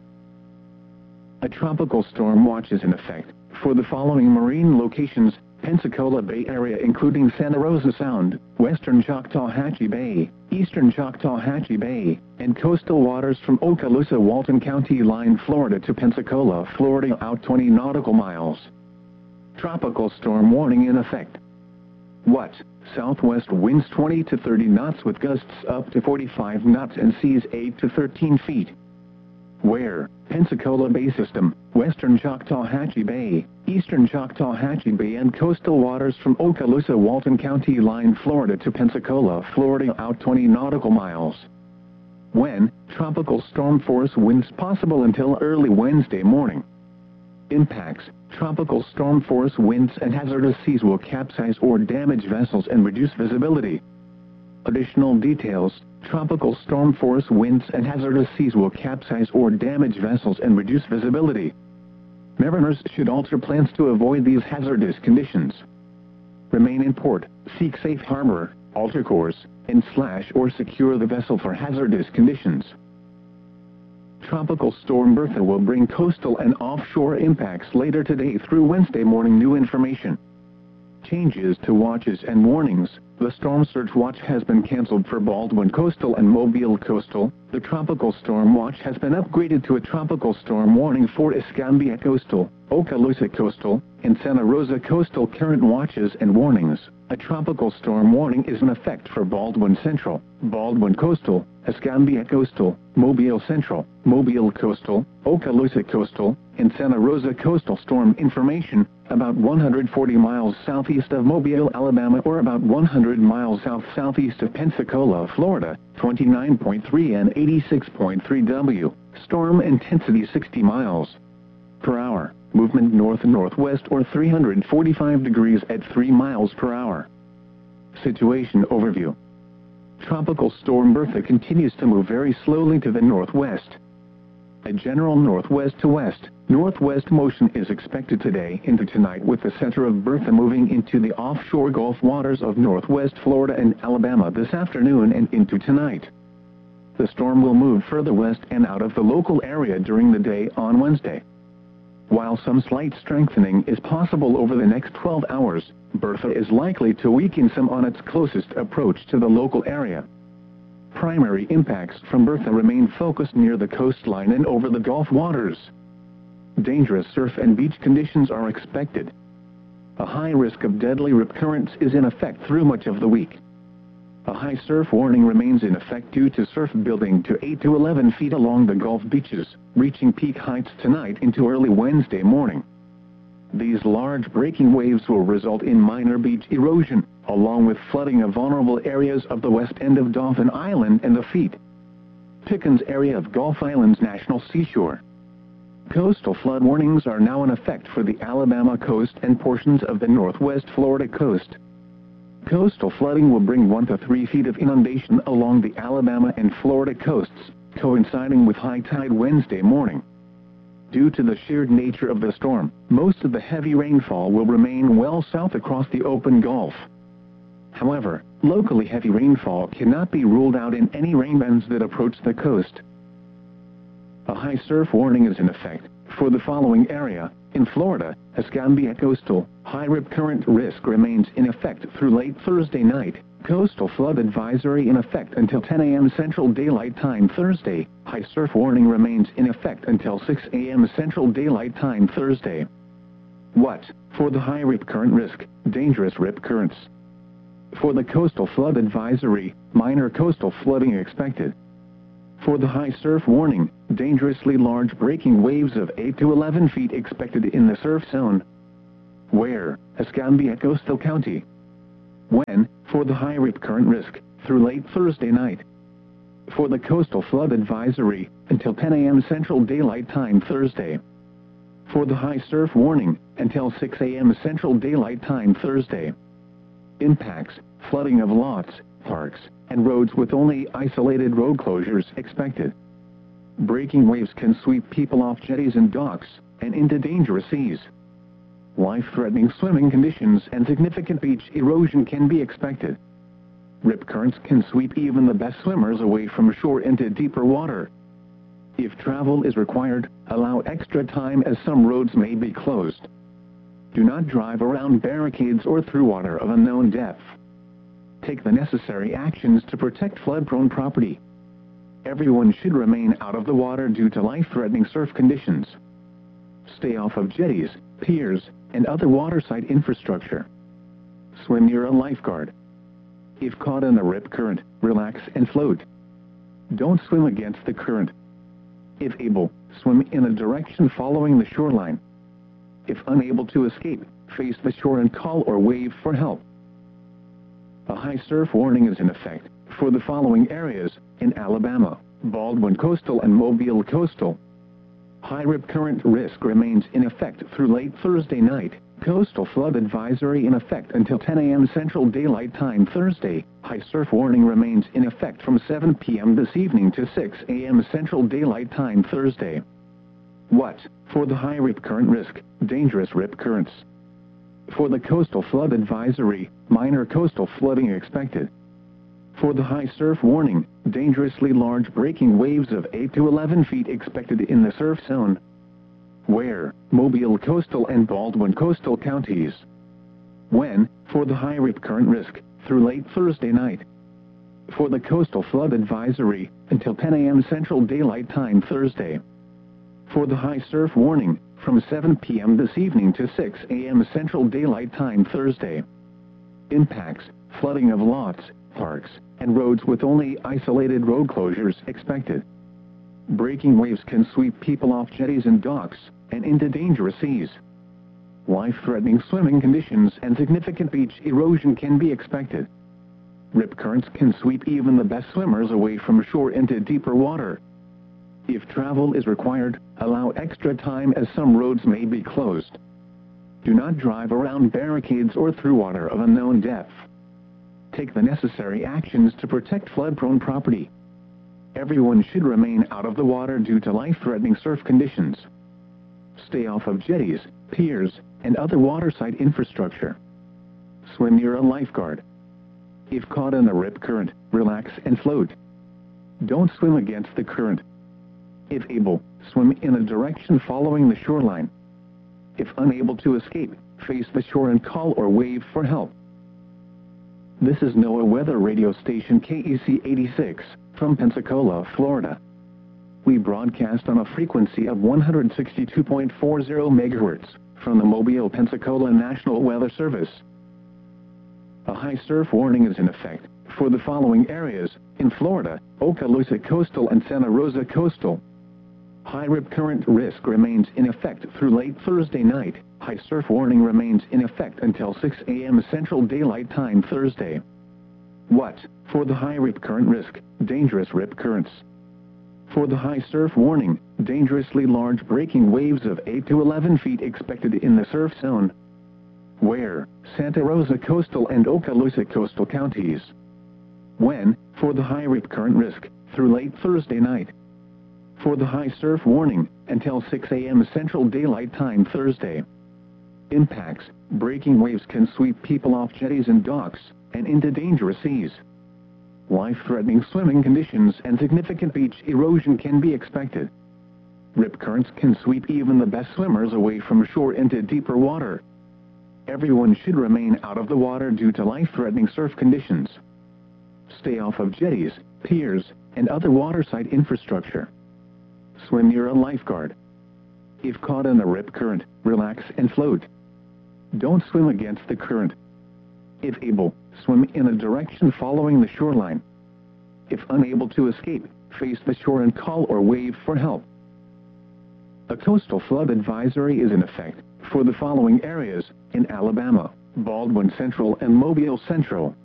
A tropical storm watch is in effect for the following marine locations: Pensacola Bay Area including Santa Rosa Sound, western Choctawhatchee Bay, eastern Choctawhatchee Bay, and coastal waters from Okaloosa-Walton County line Florida to Pensacola, Florida out 20 nautical miles. Tropical storm warning in effect. What? Southwest winds 20 to 30 knots with gusts up to 45 knots and seas 8 to 13 feet. Where? Pensacola Bay System, western Choctawhatchee Bay, eastern Choctawhatchee Bay and coastal waters from Okaloosa-Walton County line Florida to Pensacola, Florida out 20 nautical miles. When? Tropical storm force winds possible until early Wednesday morning. Impacts: tropical storm force winds and hazardous seas will capsize or damage vessels and reduce visibility. Additional details: tropical storm force winds and hazardous seas will capsize or damage vessels and reduce visibility. Mariners should alter plans to avoid these hazardous conditions. Remain in port, seek safe harbor, alter course, and slash or secure the vessel for hazardous conditions. Tropical Storm Bertha will bring coastal and offshore impacts later today through Wednesday morning. New information. Changes to watches and warnings. The Storm Surge Watch has been canceled for Baldwin Coastal and Mobile Coastal. The Tropical Storm Watch has been upgraded to a Tropical Storm Warning for Escambia Coastal, Okaloosa Coastal, and Santa Rosa Coastal. Current watches and warnings. A Tropical Storm Warning is in effect for Baldwin Central, Baldwin Coastal, Escambia Coastal, Mobile Central, Mobile Coastal, Okaloosa Coastal, and Santa Rosa Coastal. Storm information: about 140 miles southeast of Mobile, Alabama, or about 100 miles south-southeast of Pensacola, Florida, 29.3 and 86.3 W. Storm intensity 60 miles per hour. Movement north-northwest or 345 degrees at 3 miles per hour. Situation overview. Tropical Storm Bertha continues to move very slowly to the northwest. A general northwest to west-northwest motion is expected today into tonight, with the center of Bertha moving into the offshore Gulf waters of northwest Florida and Alabama this afternoon and into tonight. The storm will move further west and out of the local area during the day on Wednesday. While some slight strengthening is possible over the next 12 hours, Bertha is likely to weaken some on its closest approach to the local area. Primary impacts from Bertha remain focused near the coastline and over the Gulf waters. Dangerous surf and beach conditions are expected. A high risk of deadly rip currents is in effect through much of the week. A high surf warning remains in effect due to surf building to 8 to 11 feet along the Gulf beaches, reaching peak heights tonight into early Wednesday morning. These large breaking waves will result in minor beach erosion, along with flooding of vulnerable areas of the west end of Dauphin Island and the Pickens area of Gulf Islands National Seashore. Coastal flood warnings are now in effect for the Alabama coast and portions of the northwest Florida coast. Coastal flooding will bring 1 to 3 feet of inundation along the Alabama and Florida coasts, coinciding with high tide Wednesday morning. Due to the sheer nature of the storm, most of the heavy rainfall will remain well south across the open Gulf. However, locally heavy rainfall cannot be ruled out in any rain bands that approach the coast. A high surf warning is in effect for the following area. In Florida, Escambia Coastal, high rip current risk remains in effect through late Thursday night. Coastal flood advisory in effect until 10 a.m. Central Daylight Time Thursday. High surf warning remains in effect until 6 a.m. Central Daylight Time Thursday. What? For the high rip current risk, dangerous rip currents, For the coastal flood advisory, minor coastal flooding expected. For the high surf warning, dangerously large breaking waves of 8 to 11 feet expected in the surf zone. Where? Escambia Coastal County. When? For the high rip current risk, through late Thursday night. For the coastal flood advisory, until 10 a.m. Central Daylight Time Thursday. For the high surf warning, until 6 a.m. Central Daylight Time Thursday. Impacts, flooding of lots, parks, and roads with only isolated road closures expected. Breaking waves can sweep people off jetties and docks, and into dangerous seas. Life-threatening swimming conditions and significant beach erosion can be expected. Rip currents can sweep even the best swimmers away from shore into deeper water. If travel is required, allow extra time as some roads may be closed. Do not drive around barricades or through water of unknown depth. Take the necessary actions to protect flood-prone property. Everyone should remain out of the water due to life-threatening surf conditions. Stay off of jetties, piers, and other waterside infrastructure. Swim near a lifeguard. If caught in a rip current, relax and float. Don't swim against the current. If able, swim in a direction following the shoreline. If unable to escape, face the shore and call or wave for help. A high surf warning is in effect for the following areas in Alabama, Baldwin Coastal and Mobile Coastal. High rip current risk remains in effect through late Thursday night. Coastal flood advisory in effect until 10 a.m. Central Daylight Time Thursday. High surf warning remains in effect from 7 p.m. this evening to 6 a.m. Central Daylight Time Thursday. What? For the high rip current risk, dangerous rip currents. For the coastal flood advisory, minor coastal flooding expected. For the high surf warning, dangerously large breaking waves of 8 to 11 feet expected in the surf zone. Where? Mobile Coastal and Baldwin Coastal counties. When? For the high rip current risk, through late Thursday night. For the coastal flood advisory, until 10 a.m. Central Daylight Time Thursday. For the high surf warning, from 7 p.m. this evening to 6 a.m. Central Daylight Time Thursday. Impacts, flooding of lots, parks, and roads with only isolated road closures expected. Breaking waves can sweep people off jetties and docks, and into dangerous seas. Life-threatening swimming conditions and significant beach erosion can be expected. Rip currents can sweep even the best swimmers away from shore into deeper water. If travel is required, allow extra time as some roads may be closed. Do not drive around barricades or through water of unknown depth. Take the necessary actions to protect flood-prone property. Everyone should remain out of the water due to life-threatening surf conditions. Stay off of jetties, piers, and other waterside infrastructure. Swim near a lifeguard. If caught in a rip current, relax and float. Don't swim against the current. If able, swim in a direction following the shoreline. If unable to escape, face the shore and call or wave for help. This is NOAA Weather Radio Station KEC 86, from Pensacola, Florida. We broadcast on a frequency of 162.40 MHz from the Mobile, Pensacola National Weather Service. A high surf warning is in effect for the following areas in Florida, Okaloosa Coastal and Santa Rosa Coastal. High rip current risk remains in effect through late Thursday night. High surf warning remains in effect until 6 a.m. Central Daylight Time Thursday. What? For the high rip current risk, dangerous rip currents. For the high surf warning, dangerously large breaking waves of 8 to 11 feet expected in the surf zone. Where? Santa Rosa Coastal and Okaloosa Coastal counties. When? For the high rip current risk, through late Thursday night. For the high surf warning, until 6 a.m. Central Daylight Time Thursday. Impacts, breaking waves can sweep people off jetties and docks, and into dangerous seas. Life-threatening swimming conditions and significant beach erosion can be expected. Rip currents can sweep even the best swimmers away from shore into deeper water. Everyone should remain out of the water due to life-threatening surf conditions. Stay off of jetties, piers, and other waterside infrastructure. Swim near a lifeguard. If caught in a rip current, relax and float. Don't swim against the current. If able, swim in a direction following the shoreline. If unable to escape, face the shore and call or wave for help. A coastal flood advisory is in effect for the following areas in Alabama: Baldwin Central and Mobile Central.